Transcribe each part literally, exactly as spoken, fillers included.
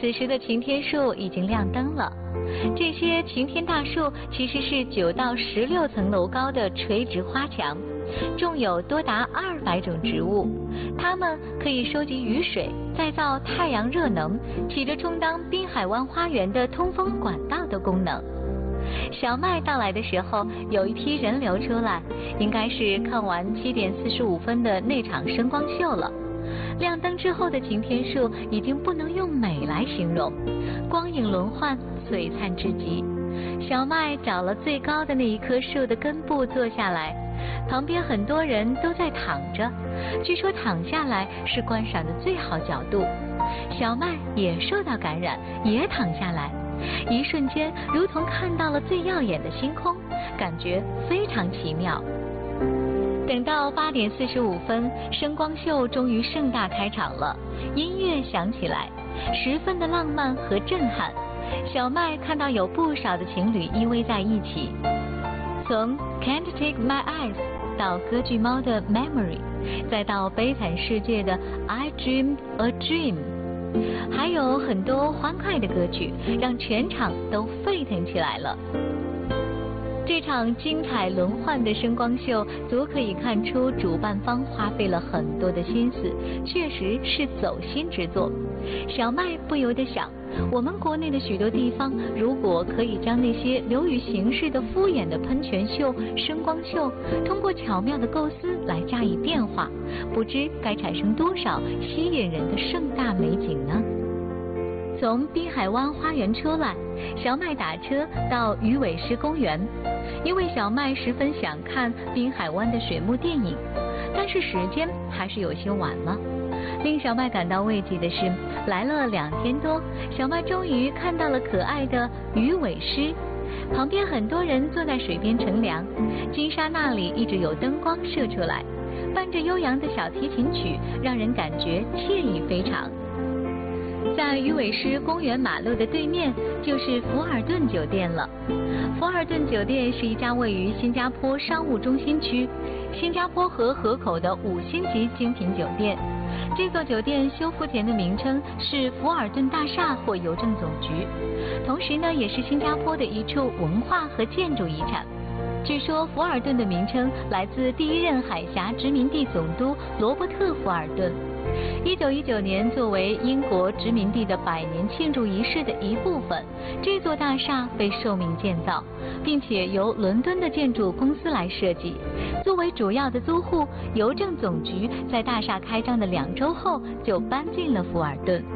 此时的擎天树已经亮灯了。这些擎天大树其实是九到十六层楼高的垂直花墙，种有多达二百种植物。它们可以收集雨水，再造太阳热能，起着充当滨海湾花园的通风管道的功能。小麦到来的时候，有一批人流出来，应该是看完七点四十五分的那场声光秀了。亮灯之后的擎天树已经不能用美来形容，光影轮换，璀璨至极。小麦找了最高的那一棵树的根部坐下来，旁边很多人都在躺着，据说躺下来是观赏的最好角度。小麦也受到感染，也躺下来，一瞬间如同看到了最耀眼的星空，感觉非常奇妙。等到八点四十五分，声光秀终于盛大开场了，音乐响起来，十分的浪漫和震撼。小麦看到有不少的情侣依偎在一起，从 Can't Take My Eyes 到歌剧猫的 Memory， 再到悲惨世界的 I Dreamed a Dream， 还有很多欢快的歌曲，让全场都沸腾起来了。这场精彩轮换的声光秀，足可以看出主办方花费了很多的心思，确实是走心之作。小麦不由得想，我们国内的许多地方，如果可以将那些流于形式的敷衍的喷泉秀、声光秀，通过巧妙的构思来加以变化，不知该产生多少吸引人的盛大美景呢？从滨海湾花园出来，小麦打车到鱼尾狮公园，因为小麦十分想看滨海湾的水幕电影，但是时间还是有些晚了。令小麦感到慰藉的是，来了两天多，小麦终于看到了可爱的鱼尾狮。旁边很多人坐在水边乘凉，金沙那里一直有灯光射出来，伴着悠扬的小提琴曲，让人感觉惬意非常。在鱼尾狮公园马路的对面就是福尔顿酒店了。福尔顿酒店是一家位于新加坡商务中心区、新加坡河河口的五星级精品酒店。这座酒店修复前的名称是福尔顿大厦或邮政总局，同时呢，也是新加坡的一处文化和建筑遗产。据说福尔顿的名称来自第一任海峡殖民地总督罗伯特·福尔顿。一九一九年，作为英国殖民地的百年庆祝仪式的一部分，这座大厦被受命建造，并且由伦敦的建筑公司来设计。作为主要的租户，邮政总局在大厦开张的两周后就搬进了福尔顿。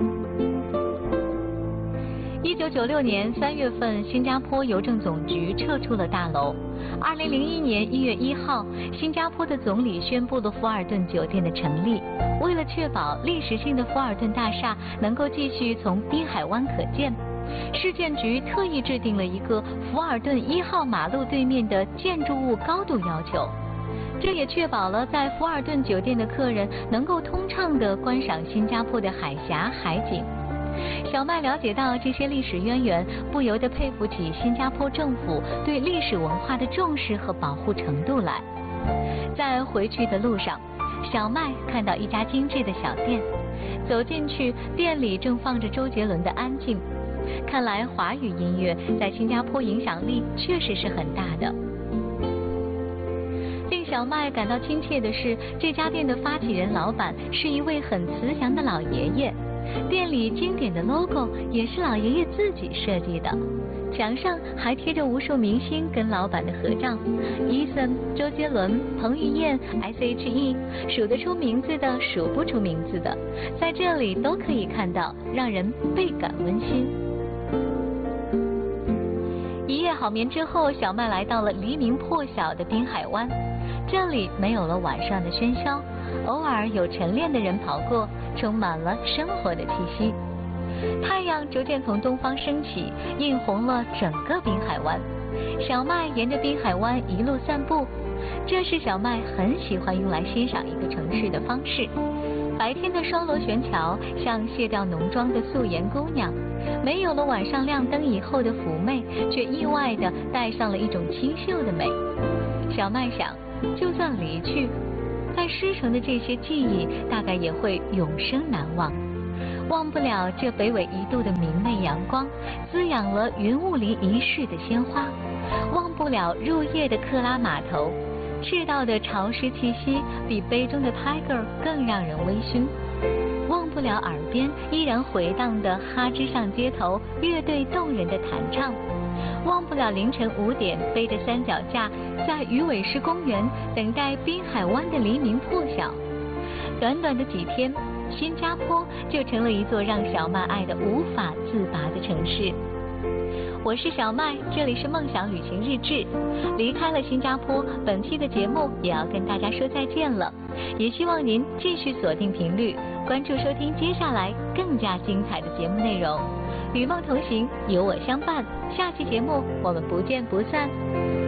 一九九六年三月份，新加坡邮政总局撤出了大楼。二零零一年一月一号，新加坡的总理宣布了福尔顿酒店的成立。为了确保历史性的福尔顿大厦能够继续从滨海湾可见，市建局特意制定了一个福尔顿一号马路对面的建筑物高度要求。这也确保了在福尔顿酒店的客人能够通畅地观赏新加坡的海峡海景。小麦了解到这些历史渊源，不由得佩服起新加坡政府对历史文化的重视和保护程度来。在回去的路上，小麦看到一家精致的小店，走进去，店里正放着周杰伦的《安静》。看来华语音乐在新加坡影响力确实是很大的。令小麦感到亲切的是，这家店的发起人老板是一位很慈祥的老爷爷。店里经典的 logo 也是老爷爷自己设计的，墙上还贴着无数明星跟老板的合照 ，Eason、周杰伦、彭于晏、S H E， 数得出名字的，数不出名字的，在这里都可以看到，让人倍感温馨。一夜好眠之后，小麦来到了黎明破晓的滨海湾，这里没有了晚上的喧嚣，偶尔有晨练的人跑过，充满了生活的气息。太阳逐渐从东方升起，映红了整个滨海湾。小麦沿着滨海湾一路散步，这是小麦很喜欢用来欣赏一个城市的方式。白天的双螺旋桥像卸掉浓妆的素颜姑娘，没有了晚上亮灯以后的妩媚，却意外地带上了一种清秀的美。小麦想，就算离去，在师承的这些记忆大概也会永生难忘。 忘不了这北纬一度的明媚阳光，滋养了云雾林一世的鲜花；忘不了入夜的克拉码头，赤道的潮湿气息比杯中的 Tiger 更让人微醺；忘不了耳边依然回荡的哈芝上街头乐队动人的弹唱；忘不了凌晨五点背着三脚架在鱼尾狮公园等待滨海湾的黎明破晓。短短的几天，新加坡就成了一座让小麦爱得无法自拔的城市。我是小麦，这里是梦想旅行日志。离开了新加坡，本期的节目也要跟大家说再见了。也希望您继续锁定频率，关注收听接下来更加精彩的节目内容。与梦同行，有我相伴。下期节目我们不见不散。